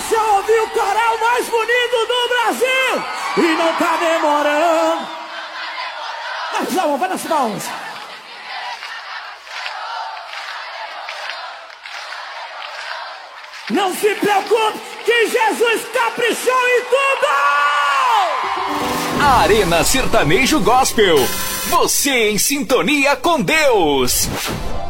Você ouviu o coral mais bonito do Brasil e não tá demorando. Vai nas palmas. Não se preocupe que Jesus caprichou em tudo. Arena Sertanejo Gospel. Você em sintonia com Deus.